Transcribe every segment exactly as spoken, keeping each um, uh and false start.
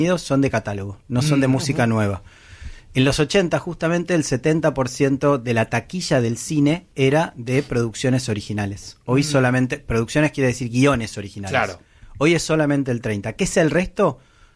son de catálogo, no son de Mm. música nueva. En los ochenta, justamente, el setenta por ciento de la taquilla del cine era de producciones originales. Hoy Mm. solamente, producciones quiere decir guiones originales. Claro. Hoy es solamente el treinta. ¿Qué es el resto?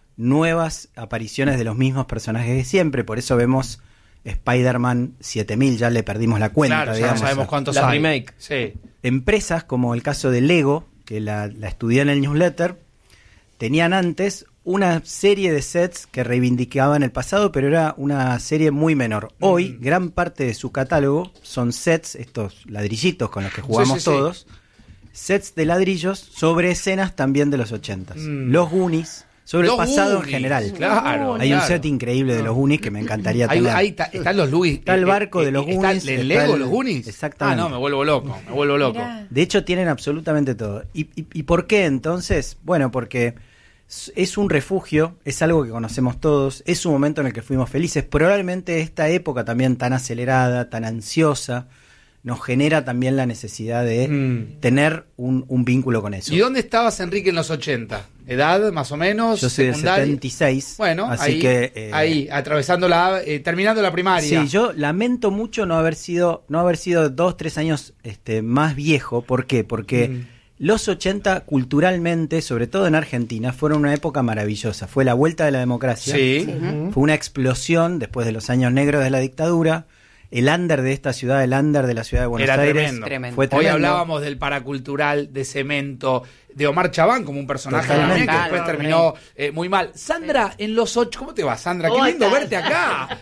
Nuevas apariciones de los mismos personajes de siempre. Por eso vemos Spider-Man siete mil, ya le perdimos la cuenta, Claro, ya digamos. no sabemos cuántos La hay. remake. Sí. Empresas como el caso de Lego, que la, la estudié en el newsletter, tenían antes una serie de sets que reivindicaban el pasado, pero era una serie muy menor. Hoy, Mm. gran parte de su catálogo son sets, estos ladrillitos con los que jugamos Sí, sí, sí. todos, sets de ladrillos sobre escenas también de los ochentas. Mm. Los Goonies, sobre Los el pasado Goonies, en general. claro, Hay un claro. set increíble de los Goonies que me encantaría Ahí, tener. ahí ta- están los Goonies. Está el barco de los ¿Está Goonies, el está Lego, el- los Goonies? Exactamente. Ah, no, me vuelvo loco, me vuelvo loco. Mirá. De hecho, tienen absolutamente todo. ¿Y, y, y por qué entonces? Bueno, porque s- es un refugio, es algo que conocemos todos, es un momento en el que fuimos felices. Probablemente esta época también tan acelerada, tan ansiosa, nos genera también la necesidad de Mm. tener un, un vínculo con eso. ¿Y dónde estabas, Enrique, en los ochenta? ¿Edad, más o menos? Yo soy del secundaria? setenta y seis, Bueno, así ahí, que... eh, ahí, atravesando la... eh, terminando la primaria. Sí, yo lamento mucho no haber sido, no haber sido dos, tres años este, más viejo. ¿Por qué? Porque Mm. los ochenta culturalmente, sobre todo en Argentina, fueron una época maravillosa. Fue la vuelta de la democracia. Sí. Fue una explosión después de los años negros de la dictadura. El under de esta ciudad, el under de la ciudad de Buenos Era Aires, tremendo. Tremendo. fue Hoy tremendo. hablábamos del paracultural, de Cemento, de Omar Chabán como un personaje Totalmente. también, que después Claro, terminó eh, muy mal. Sandra, en los ocho... ¿Cómo te va, Sandra? Qué ¿Cómo lindo estás? verte acá.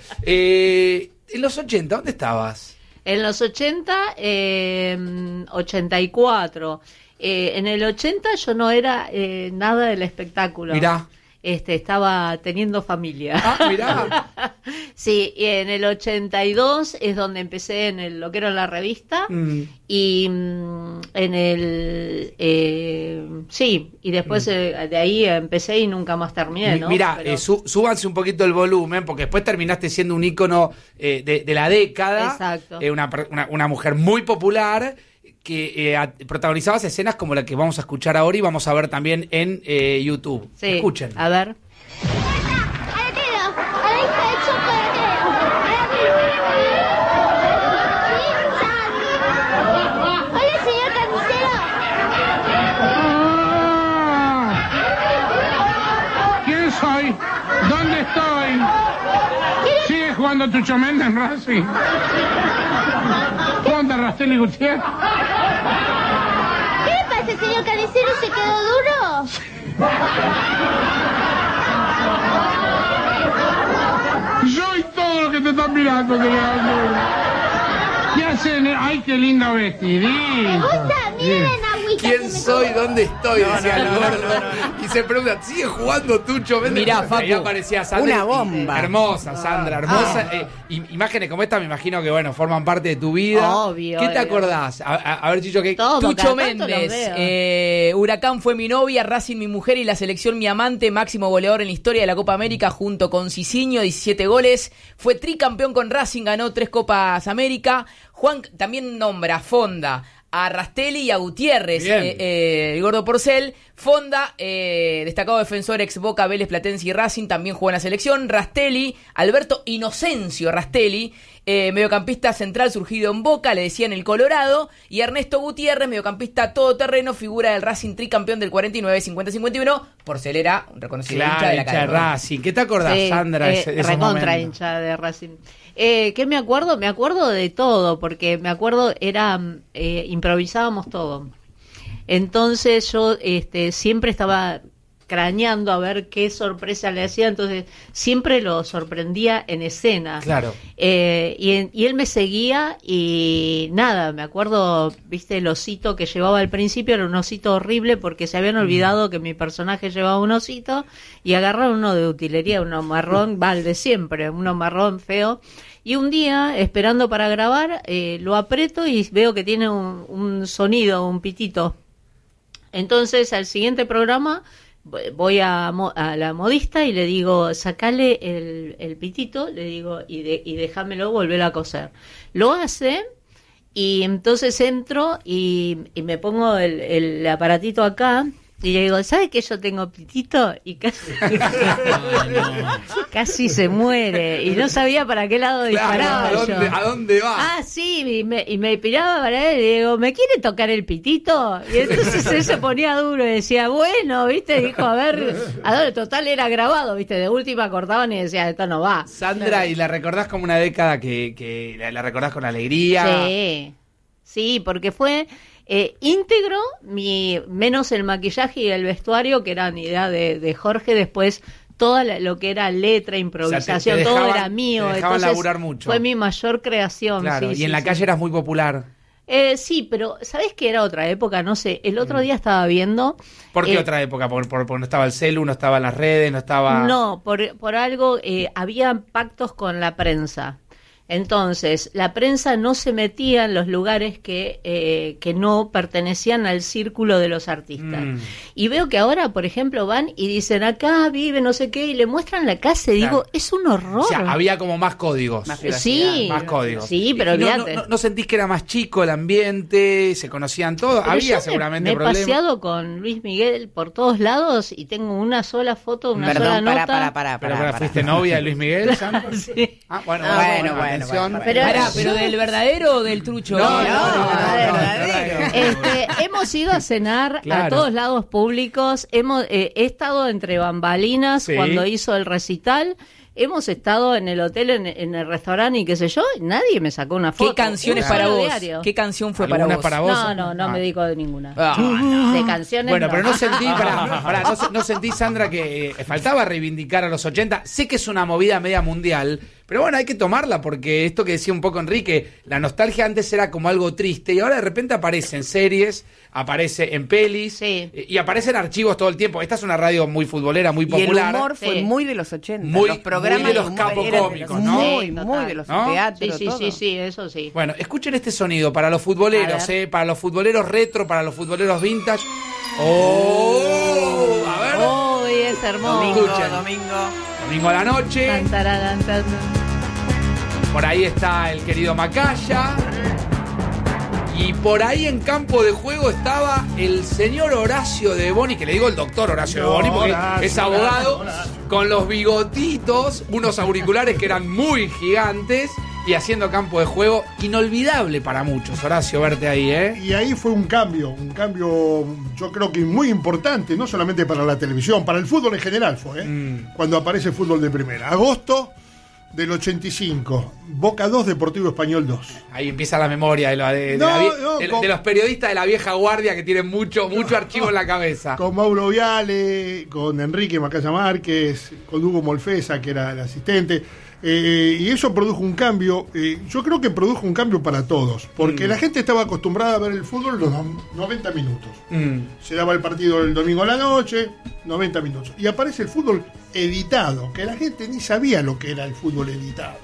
Eh, en los ochenta, ¿dónde estabas? En los ochenta, eh, ochenta y cuatro. Eh, en el ochenta yo no era eh, nada del espectáculo. Mirá. Este, estaba teniendo familia. Ah, mirá. Sí, y en el ochenta y dos es donde empecé en el, lo que era la revista. Mm. Y mm, en el... eh, sí, y después eh, de ahí empecé y nunca más terminé, ¿no? Mira, Pero- eh, sú- súbanse un poquito el volumen, porque después terminaste siendo un ícono eh, de, de la década. Exacto. Eh, una, per- una, una mujer muy popular que eh, a- protagonizabas escenas como la que vamos a escuchar ahora y vamos a ver también en eh, YouTube. Sí, Escuchen. a ver. Hola, señor carnicero. ¿Quién soy? ¿Dónde estoy? ¿Sigue jugando Tucho Méndez en Racing? ¿Dónde Rastelli Gutiérrez? ¿Qué le pasa, señor carnicero? ¿Se quedó duro? Yo y todo lo que te están mirando, que le dan duro. ¿Qué hacen? ¡Ay, qué lindo vestidito! ¿Me gusta? Miren en agüita. que ¿Quién me soy? compré. ¿Dónde estoy? No, Decía no, el no, gordo. Y se pregunta, ¿sigue jugando Tucho Méndez? Mirá, Ahí Facu, aparecía Sandra. una y- bomba. Hermosa, Sandra, hermosa. Eh, im- imágenes como esta me imagino que, bueno, forman parte de tu vida. Obvio, ¿Qué te obvio. acordás? A, a- a ver, Chicho, ¿qué? Todo, Tucho cada tanto los Méndez, veo. eh, Huracán fue mi novia, Racing mi mujer y la selección mi amante, máximo goleador en la historia de la Copa América junto con Cicinho, diecisiete goles, fue tricampeón con Racing, ganó tres Copas América. Juan también nombra a Fonda, a Rastelli y a Gutiérrez, Bien. eh, eh, el gordo Porcel. Fonda, eh, destacado defensor ex Boca, Vélez, Platense y Racing, también jugó en la selección. Rastelli, Alberto Inocencio Rastelli, eh, mediocampista central surgido en Boca, le decían el Colorado. Y Ernesto Gutiérrez, mediocampista todoterreno, figura del Racing tricampeón del cuarenta y nueve, cincuenta, cincuenta y uno. Porcel era un reconocido hincha Claro, de la hincha de academia. Racing. ¿Qué te acordás, Sí, Sandra? eh, ese- de esos recontra momentos? hincha de Racing. Eh, ¿Qué me acuerdo? Me acuerdo de todo, porque me acuerdo, era eh, improvisábamos todo. Entonces yo este, siempre estaba craneando a ver qué sorpresa le hacía, entonces siempre lo sorprendía en escena. Claro. Eh, y, en- y él me seguía y nada, me acuerdo, viste, el osito que llevaba al principio, era un osito horrible porque se habían olvidado que mi personaje llevaba un osito y agarraron uno de utilería, uno marrón, va, el de siempre, uno marrón feo. Y un día, esperando para grabar, eh, lo aprieto y veo que tiene un, un sonido, un pitito. Entonces, al siguiente programa voy a, mo- a la modista y le digo, sacale el, el pitito, le digo, y, de, y déjamelo volver a coser. Lo hace y entonces entro y, y me pongo el, el aparatito acá Y le digo, ¿sabes que yo tengo pitito? Y casi, casi se muere. Y no sabía para qué lado disparaba Claro, ¿a dónde, yo. ¿a dónde va? Ah, sí, y me, y me piraba para él y le digo, ¿me quiere tocar el pitito? Y entonces él se ponía duro y decía, bueno, ¿viste? Dijo, a ver, a dónde, total era grabado, ¿viste? De última cortaban y decía, esto no va. Sandra, ¿y la recordás como una década que, que la, la recordás con alegría? Sí, sí, porque fue eh, íntegro, mi, menos el maquillaje y el vestuario, que eran idea de, de Jorge, después todo lo que era letra, improvisación, O sea, te- te todo dejaban- era mío. te dejaban entonces laburar mucho. fue mi mayor creación. Claro, sí, y sí, en la sí. calle eras muy popular. Eh, sí, pero ¿sabés que era otra época? No sé, el otro día estaba viendo... ¿Por qué eh, otra época? ¿Por, por, por no estaba el celu, no estaba en las redes, no estaba...? No, por, por algo, eh, había pactos con la prensa. Entonces, la prensa no se metía en los lugares que, eh, que no pertenecían al círculo de los artistas. Mm. Y veo que ahora, por ejemplo, van y dicen, acá vive no sé qué, y le muestran la casa y Claro. digo, es un horror. O sea, había como más códigos. Más Sí, Más códigos. sí, pero Y no, olvídate. no, no, ¿no sentís que era más chico el ambiente? ¿Se conocían todos? Pero Había yo me- seguramente me he problemas. paseado con Luis Miguel por todos lados y tengo una sola foto, una sola Perdón, nota. para, para, para, ¿Pero, para, pero para. fuiste novia de Luis Miguel, Sandra? Sí. Ah, bueno, Ah, bueno, bueno, atención. bueno, bueno. Pero- Pará, pero del verdadero o del trucho. No, no, No, no, verdadero, no, verdadero. no, no. Este, hemos ido a cenar Claro. a todos lados públicos, hemos eh, he estado entre bambalinas Sí. cuando hizo el recital, hemos estado en el hotel, en, en el restaurante y qué sé yo, y nadie me sacó una foto. ¿Qué canciones Un para solo vos? diario. ¿Qué canción fue para ¿Alguna vos? para vos? No, no, no Ah. me dedico de ninguna. Ah, no. De canciones Bueno, no. pero no sentí, pará, pará, no, no sentí, Sandra, que eh, faltaba reivindicar a los ochenta. Sé que es una movida media mundial, pero bueno, hay que tomarla porque esto que decía un poco Enrique, la nostalgia antes era como algo triste y ahora de repente aparece en series, aparece en pelis Sí. eh, y aparece en archivos todo el tiempo. Esta es una radio muy futbolera, muy Y popular. el humor fue Sí. muy de los ochenta. Muy- los programas muy de los humor capocómicos, eran de los- ¿no? Muy, Sí, muy total. de los ¿No? teatros. Sí, sí, todo. sí, sí, eso sí. Bueno, escuchen este sonido para los futboleros, A ver. eh, para los futboleros retro, para los futboleros vintage. ¡Oh! A ver. Oh, y es hermoso. Domingo, domingo. Domingo a la noche. Tan, tararán, tan. Por ahí está el querido Macaya. Y por ahí en campo de juego estaba el señor Horacio de Boni, que le digo el doctor Horacio de Boni, porque Horacio, es abogado, Horacio, Horacio. con los bigotitos, unos auriculares que eran muy gigantes, y haciendo campo de juego. Inolvidable para muchos, Horacio, verte ahí, ¿eh? Y ahí fue un cambio, un cambio yo creo que muy importante, no solamente para la televisión, para el fútbol en general fue, ¿eh? Mm. Cuando aparece el fútbol de primera. Agosto del ochenta y cinco, Boca dos, Deportivo Español dos. Ahí empieza la memoria de, lo- de- de No, la vie- no, de- con- de los periodistas de la vieja guardia que tienen mucho, mucho archivo en la cabeza. Con Mauro Viale, con Enrique Macaya Márquez, con Hugo Molfesa, que era el asistente. Eh, y eso produjo un cambio, eh, yo creo que produjo un cambio para todos, porque Mm. la gente estaba acostumbrada a ver el fútbol los no- noventa minutos. Mm. Se daba el partido el domingo a la noche, noventa minutos. Y aparece el fútbol editado, que la gente ni sabía lo que era el fútbol editado.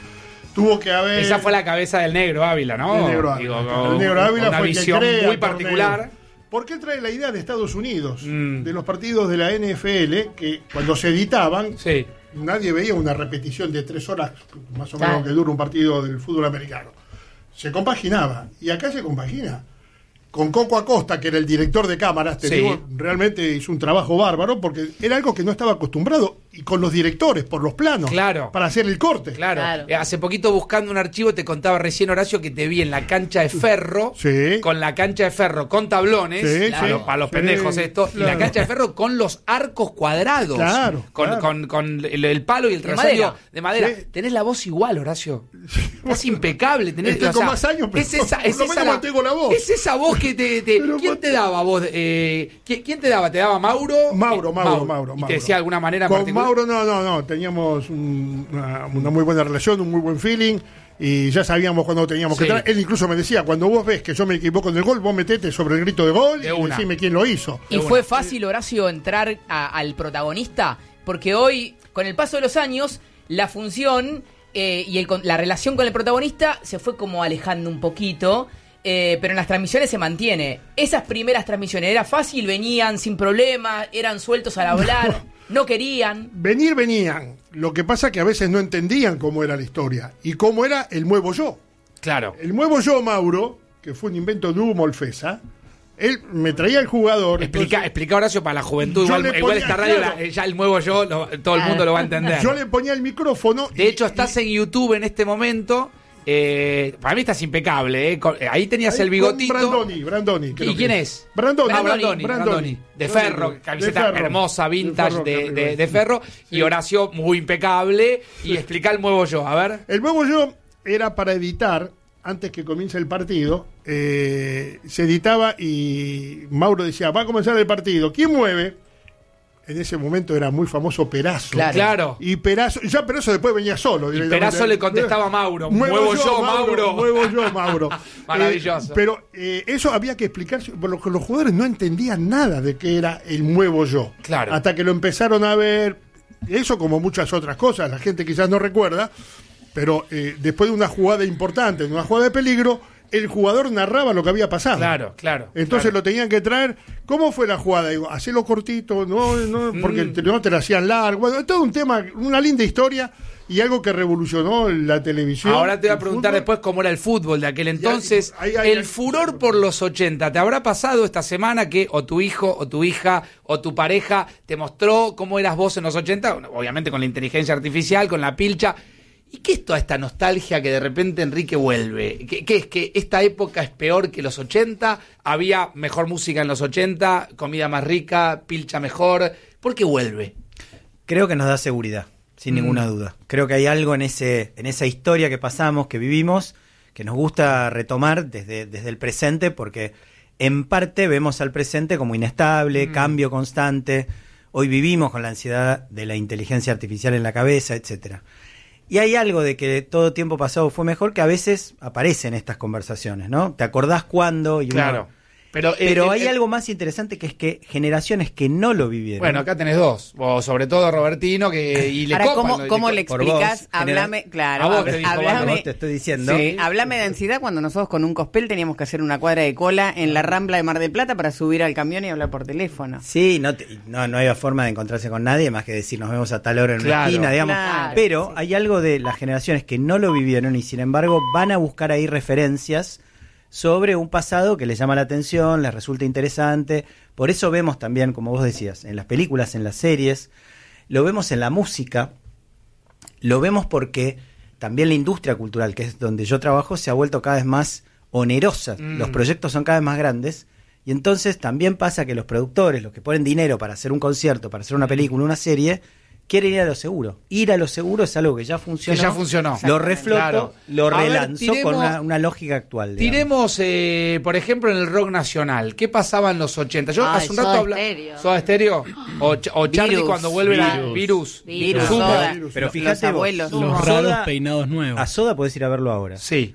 Tuvo que haber... Esa fue la cabeza del negro Ávila, ¿no? El Negro Ávila. Digo, El con Negro Ávila una fue el que visión crea muy el torneo. particular. Porque él trae la idea de Estados Unidos, Mm. de los partidos de la N F L, que cuando se editaban, Sí. nadie veía una repetición de tres horas, más o Claro. menos que dura un partido del fútbol americano. Se compaginaba, y acá se compagina. Con Coco Acosta, que era el director de cámaras, te Sí. digo, realmente hizo un trabajo bárbaro, porque era algo que no estaba acostumbrado, y con los directores, por los planos, Claro. para hacer el corte. Claro. Claro. Eh, hace poquito buscando un archivo te contaba recién, Horacio, que te vi en la cancha de ferro, Sí. con la cancha de ferro con tablones, Sí, para, sí. los, para los Sí, pendejos esto, y la claro. cancha de ferro con los arcos cuadrados, Claro, con, claro. con- con el, el palo y el De trasario madera. de madera. Sí. Tenés la voz igual, Horacio. Es impecable. Tenés, Estoy con más años, pero es esa, por es lo esa menos mantengo la voz. Es esa voz que te... te- Pero ¿Quién por- te daba vos? Eh, ¿quién, quién te daba? ¿Te daba Mauro? Mauro, Eh, Mauro, Mauro. ¿Y te Mauro. decía de alguna manera en Con particular? Mauro, no, no, no. Teníamos un- una, una muy buena relación, un muy buen feeling. Y ya sabíamos cuando teníamos Sí. que entrar. Él incluso me decía, cuando vos ves que yo me equivoco en el gol, vos metete sobre el grito de gol De y una. decime quién lo hizo. ¿Y fue fácil, Horacio, entrar a- al protagonista? Porque hoy, con el paso de los años, la función eh, y el con- la relación con el protagonista se fue como alejando un poquito, eh, pero en las transmisiones se mantiene. Esas primeras transmisiones, ¿era fácil? ¿Venían sin problema? ¿Eran sueltos al hablar? ¿No querían? Venir venían. Lo que pasa que a veces no entendían cómo era la historia y cómo era el nuevo yo. Claro. El nuevo yo, Mauro, que fue un invento de Hugo Molfesa, Él me traía el jugador. Explica, entonces, explica Horacio para la juventud. Yo Igual, le igual ponía, esta radio, claro. la- ya el nuevo yo, lo- todo el mundo lo va a entender. yo le ponía el micrófono. De y- hecho, estás y- en YouTube en este momento. Eh, para mí estás impecable. eh. Con- eh, Ahí tenías ahí el con bigotito. Brandoni, Brandoni. creo ¿Y quién que es? Brandoni. Ah, Brandoni, Brandoni. De Ferro, De camiseta Ferro. hermosa, vintage De de, Ferro, de- creo que de es. Ferro. Y Sí. Horacio, muy impecable. Y explica el nuevo yo. A ver. El nuevo yo era para editar, antes que comience el partido, eh, se editaba y Mauro decía, va a comenzar el partido. ¿Quién mueve? En ese momento era muy famoso Perazo. Claro. Claro. Y Perazo, ya Perazo después venía solo. Y directamente. Perazo le contestaba a Mauro. Muevo yo, Mauro. Muevo yo, Mauro. Maravilloso. Eh, pero eh, eso había que explicar, porque los jugadores no entendían nada de qué era el muevo yo. Claro. Hasta que lo empezaron a ver, eso como muchas otras cosas, la gente quizás no recuerda, pero eh, después de una jugada importante, de una jugada de peligro, el jugador narraba lo que había pasado. Claro, claro. Entonces claro. lo tenían que traer. ¿Cómo fue la jugada? Digo, hacelo cortito, no, no, porque Mm. te, no te la hacían largo. Bueno, es todo un tema, una linda historia y algo que revolucionó la televisión. Ahora te voy a el preguntar fútbol. después cómo era el fútbol de aquel entonces. ahí- ahí- el ahí- furor por los ochenta. ¿Te habrá pasado esta semana que o tu hijo o tu hija o tu pareja te mostró cómo eras vos en los ochenta? Obviamente con la inteligencia artificial, con la pilcha. ¿Y qué es toda esta nostalgia que de repente Enrique vuelve? ¿Qué, qué es que esta época es peor que los ochenta? ¿Había mejor música en los ochenta? ¿Comida más rica? ¿Pilcha mejor? ¿Por qué vuelve? Creo que nos da seguridad, sin Mm. ninguna duda. Creo que hay algo en ese, en esa historia que pasamos, que vivimos, que nos gusta retomar desde, desde el presente, porque en parte vemos al presente como inestable, Mm. cambio constante. Hoy vivimos con la ansiedad de la inteligencia artificial en la cabeza, etcétera. Y hay algo de que todo tiempo pasado fue mejor que a veces aparecen estas conversaciones, ¿no? ¿Te acordás cuándo? Y uno- Claro. Pero, Pero el- hay el- algo más interesante, que es que generaciones que no lo vivieron. Bueno, acá tenés dos. O sobre todo Robertino, que y le Ahora, copan, ¿cómo, lo- cómo le le co- por explicas? vos, Háblame, genera- claro, A vos hab- te dijo, háblame, Vos te estoy diciendo. sí, háblame de ansiedad cuando nosotros con un cospel teníamos que hacer una cuadra de cola en la Rambla de Mar del Plata para subir al camión y hablar por teléfono. Sí, no, te- no, no había forma de encontrarse con nadie más que decir nos vemos a tal hora en Claro, una esquina, digamos. claro, Pero sí. hay algo de las generaciones que no lo vivieron y sin embargo van a buscar ahí referencias sobre un pasado que les llama la atención, les resulta interesante. Por eso vemos también, como vos decías, en las películas, en las series, lo vemos en la música, lo vemos porque también la industria cultural, que es donde yo trabajo, se ha vuelto cada vez más onerosa. Mm. Los proyectos son cada vez más grandes. Y entonces también pasa que los productores, los que ponen dinero para hacer un concierto, para hacer una película, una serie, quieren ir a lo seguro. Ir a lo seguro es algo que ya funcionó. Que ya funcionó. Lo refloto, Claro. lo A ver, relanzó tiremos- con una, una lógica actual. digamos. Tiremos, eh, por ejemplo, en el rock nacional. ¿Qué pasaba en los ochenta? Yo Ay, hace un rato Soda habla- Stereo. Soda Stereo. O, Ch- o Charlie Virus. cuando vuelve la Virus. virus. Virus, Sumo. Soda. Pero Los fíjate vos, abuelos. Los Soda- raros peinados nuevos. a Soda podés ir a verlo ahora. Sí.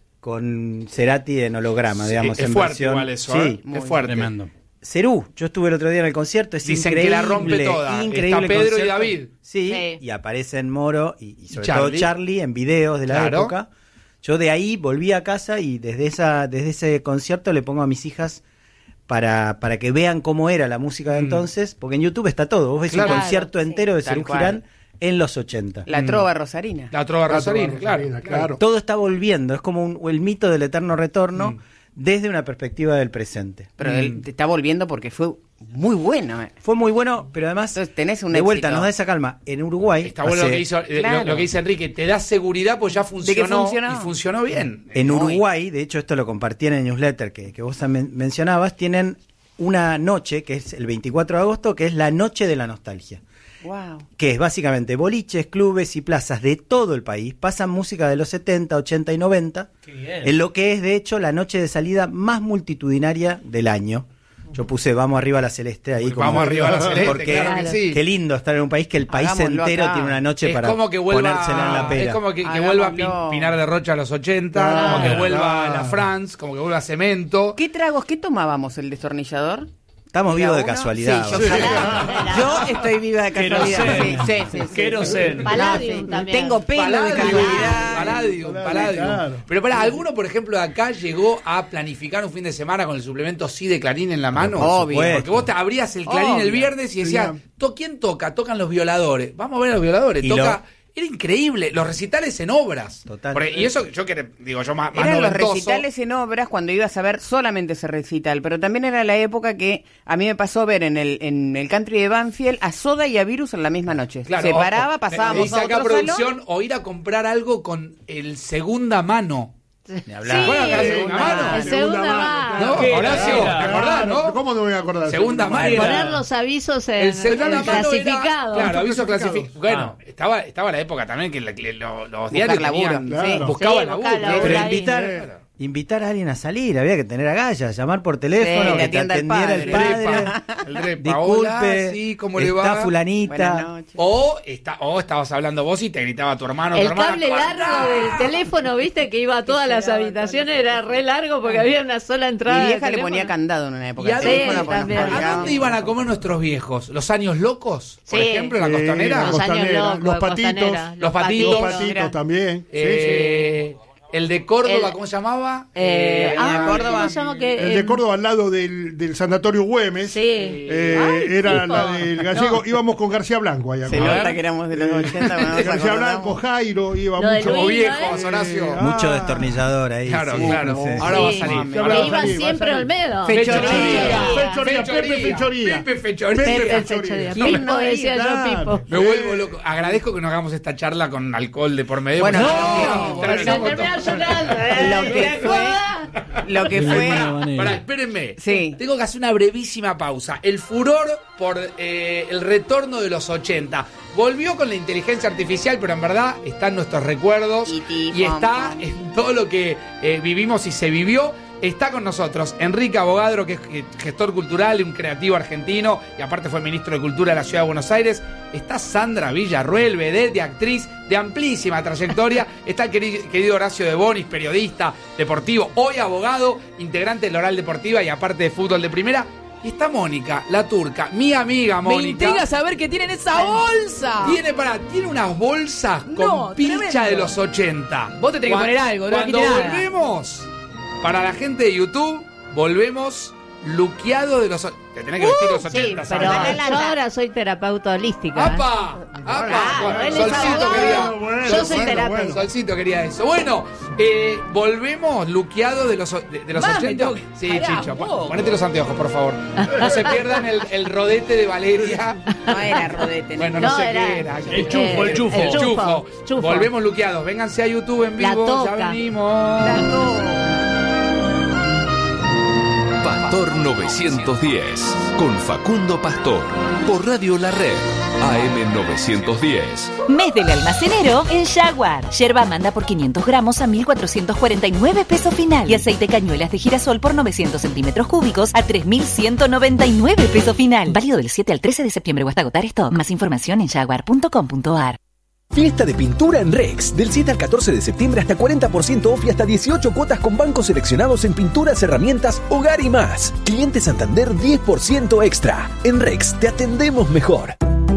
Con Cerati en holograma, Sí, digamos. es en fuerte versión. igual eso, Sí. ¿eh? Muy Es fuerte. Tremendo. Cerú, yo estuve el otro día en el concierto, es Dicen increíble. que la rompe toda. Increíble Está Pedro y concierto. David. Sí, Sí. y aparecen Moro y, y sobre Charlie. todo Charlie en videos de la Claro. época. Yo de ahí volví a casa y desde esa desde ese concierto le pongo a mis hijas para, para que vean cómo era la música de Mm. entonces, porque en YouTube está todo. Vos ves Claro. un concierto Sí, entero de tal Cerú cual. Girán en los ochenta. La trova rosarina. La trova La Rosarina, Trova claro. Rosarina, claro. claro. Todo está volviendo, es como un- el mito del eterno retorno Mm. desde una perspectiva del presente. Pero Mm. él te está volviendo porque fue muy bueno. eh. Fue muy bueno, pero además, Entonces tenés un de vuelta, éxito. nos da esa calma. En Uruguay, Está bueno lo hace- que, hizo, eh, Claro. lo, lo que dice Enrique. Te da seguridad pues ya funcionó, funcionó. y funcionó bien. en Muy. Uruguay, de hecho esto lo compartí en el newsletter que, que vos también mencionabas, tienen una noche, que es el veinticuatro de agosto, que es la Noche de la Nostalgia. Wow. Que es básicamente boliches, clubes y plazas de todo el país. Pasan música de los setenta, ochenta y noventa. En lo que es, de hecho, la noche de salida más multitudinaria del año. Yo puse Vamos arriba a la Celeste ahí. Porque vamos arriba a la Celeste, porque claro que sí. Qué lindo estar en un país que el país Hagámoslo entero acá. tiene una noche Es para como que vuelva, ponérsela en la pera. es como que, que Hagámoslo. vuelva Pin- Pinar de Rocha a los ochenta, Claro, como que vuelva claro. la France, como que vuelva Cemento. ¿Qué tragos, qué tomábamos el destornillador? Estamos Era vivos de uno. casualidad. Sí, yo, o sea. Claro. yo estoy viva de casualidad. Querosén. Sí, sí, sí, sí. Querosén. Palladium No, sí. también. Tengo pelo de Palladium, casualidad. Palladium, Palladium. Claro. Pero para, ¿alguno, por ejemplo, de acá llegó a planificar un fin de semana con el suplemento sí de Clarín en la mano? por Obvio. supuesto. Porque vos te abrías el Clarín Obvio. el viernes y decías, Sí. "¿To- ¿quién toca? Tocan los violadores. Vamos a ver a los violadores. Y Toca Era increíble, los recitales en obras. Total. Porque- y eso, yo que digo, yo más, más Eran los noventoso. recitales en obras cuando ibas a ver solamente ese recital, pero también era la época que a mí me pasó ver en el, en el country de Banfield a Soda y a Virus en la misma noche. Claro, Se o- paraba, o- pasábamos me dice a acá otro producción, salón. o ir a comprar algo con el segunda mano. Ni hablar. Bueno, acá Sí, segunda claro, mano. El segunda mano. No, ¿Qué Horacio, era? ¿te acordás, no? ¿Cómo no me voy a acordar? Segunda mano. Poner los avisos en, El segunda en mano era- clasificado. claro, aviso Clasificado. clasificado. Bueno, Ah. estaba, estaba la época también que, la- que lo- los diarios laburo, tenían, claro. buscaban Sí, laburo. buscar laburo Pero ahí. invitar, invitar a alguien a salir, había que tener agallas, llamar por teléfono, Sí, que que te atienda el atendiera el padre. padre. El repa. Disculpe, Hola, sí, ¿cómo le está va? Buenas fulanita. noches. O, está, o estabas hablando vos y te gritaba tu hermano o tu El hermana. cable "¡Cortá!". largo del teléfono, viste, que iba a todas las habitaciones, era re largo porque había una sola entrada. Mi de vieja le teléfono. ponía candado en una época. ¿Y a El dónde- teléfono, porque nos también. ¿A colgábamos. dónde iban a comer nuestros viejos? ¿Los años locos? Por Sí. ejemplo, en la Sí, costanera. la Los años costanera, locos, los patitos, costanera, los patitos. Los patitos. patitos también. Sí, Eh, El de Córdoba, El- ¿cómo se llamaba? Eh, Eh, ah, Córdoba. ¿cómo se llama sí. que, El de eh, Córdoba al lado del, del Sanatorio Güemes. Sí. Eh, Ay, era tipo. la del gallego. No. Íbamos con García Blanco allá. Se con- A nota ver. que éramos de los ochenta. Bueno, nos García acordamos. Blanco, Jairo, iba Lo de mucho. Como Luis, viejos, ¿no? Horacio. Eh, Mucho Ah. destornillador ahí. Claro, sí, claro. sí. Ahora va a Sí, salir. Sí, que ahora va a iba salir, va a siempre salir. Olmedo. Fechoría. Fechoría, Pepe Fechoría. Pepe Fechoría. Pepe Pepe Fechoría. Fechoría. Pipo, decía yo, Claro. Pipo. Me vuelvo loco. Agradezco que nos hagamos esta charla con alcohol de por medio. Bueno, porque- no, Se terminamos termina todo. llorando. Lo que fue, lo que fue, Pará, espérenme. Sí. Tengo que hacer una brevísima pausa. El furor por eh, el retorno de los ochenta. Volvió con la inteligencia artificial, pero en verdad está en nuestros recuerdos Y ti, y está pom, pom. en todo lo que eh, vivimos y se vivió. Está con nosotros Enrique Abogadro, que es gestor cultural y un creativo argentino, y aparte fue ministro de Cultura de la Ciudad de Buenos Aires. Está Sandra Villarruel, vedette, de actriz de amplísima trayectoria. Está el querido, querido Horacio de Bonis, periodista deportivo, hoy abogado, integrante de la Oral Deportiva y aparte de fútbol de primera. Y está Mónica, la turca, mi amiga Me Mónica. intriga saber qué tiene en esa bolsa. Tiene, para, tiene unas bolsas con No, pincha tremendo. de los ochenta. Vos te tenés que Cuan- poner algo, no Cuando trajiste nada. volvemos, para la gente de YouTube, volvemos luqueado de los... o- Te tenés que vestir los Sí, ochenta, pero ¿sabes? yo ahora soy terapeuta holística. ¿eh? ¡Apa! ¡Apa! Claro, Bueno, él es Solcito abogado, quería... bueno, yo soy bueno, terapeuta. bueno. Solcito quería eso. Bueno, eh, volvemos luqueado de los, o- de, de los Más, me ochenta. tengo que- Sí, Pará, Chicho, vos. pon- ponete los anteojos, por favor. No se pierdan el, el rodete de Valeria. no era rodete. Bueno, no, No, sé era- qué era. El chufo, el chufo. El chufo, chufo. Volvemos luqueados. Vénganse a YouTube en La vivo. Ya toca. venimos. Pastor novecientos diez, con Facundo Pastor, por Radio La Red, A M novecientos diez. Mes del almacenero en Jaguar. Yerba manda por quinientos gramos a mil cuatrocientos cuarenta y nueve pesos final. Y aceite cañuelas de girasol por novecientos centímetros cúbicos a tres mil ciento noventa y nueve pesos final. Válido del siete al trece de septiembre o hasta agotar stock. Más información en jaguar punto com punto a r. Fiesta de pintura en Rex, del siete al catorce de septiembre hasta cuarenta por ciento off y hasta dieciocho cuotas con bancos seleccionados en pinturas, herramientas, hogar y más. Cliente Santander diez por ciento extra. En Rex te atendemos mejor.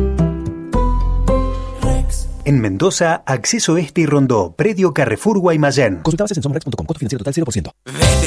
En Mendoza, Acceso Este y Rondó, Predio Carrefour Guaymallén. Consulta bases en somrex punto com, costo financiero total cero por ciento.